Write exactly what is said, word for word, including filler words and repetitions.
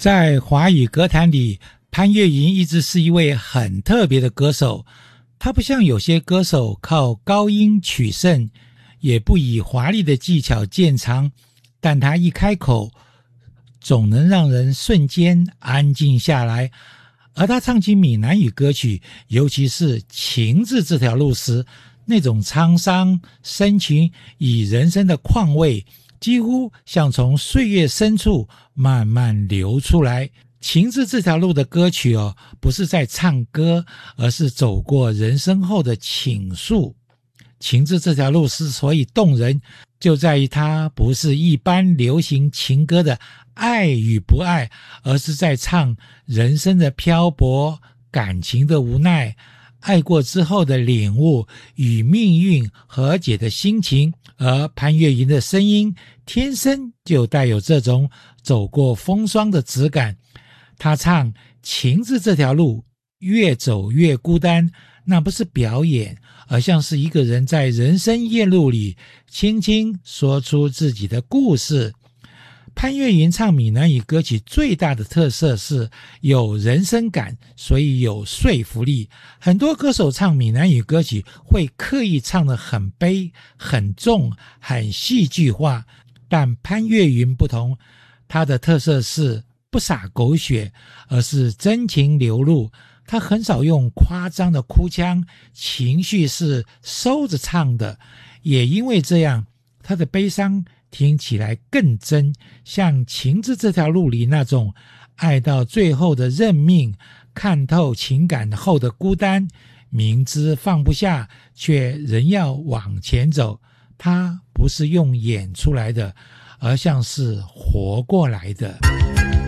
在华语歌坛里，潘越云一直是一位很特别的歌手。他不像有些歌手靠高音取胜，也不以华丽的技巧见长，但他一开口总能让人瞬间安静下来。而他唱起闽南语歌曲，尤其是情字这条路时，那种沧桑深情与人生的况味，几乎像从岁月深处慢慢流出来。情字这条路的歌曲哦，不是在唱歌，而是走过人生后的倾诉。情字这条路之所以动人，就在于它不是一般流行情歌的爱与不爱，而是在唱人生的漂泊、感情的无奈、爱过之后的领悟与命运和解的心情。而潘越云的声音天生就带有这种走过风霜的质感。他唱情字这条路越走越孤单，那不是表演，而像是一个人在人生夜路里轻轻说出自己的故事。潘越云唱闽南语歌曲最大的特色是有人生感，所以有说服力。很多歌手唱闽南语歌曲会刻意唱得很悲、很重、很戏剧化，但潘越云不同，他的特色是不洒狗血，而是真情流露。他很少用夸张的哭腔，情绪是收着唱的，也因为这样，他的悲伤听起来更真，像情字这条路里那种爱到最后的认命，看透情感后的孤单，明知放不下，却仍要往前走。他不是用演出来的，而像是活过来的。